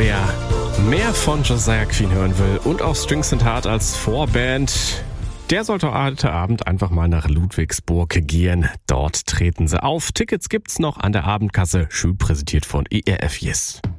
Wer mehr von Josiah Quinn hören will und auch Strings and Heart als Vorband, der sollte heute Abend einfach mal nach Ludwigsburg gehen. Dort treten sie auf. Tickets gibt's noch an der Abendkasse, schön präsentiert von ERF Yes.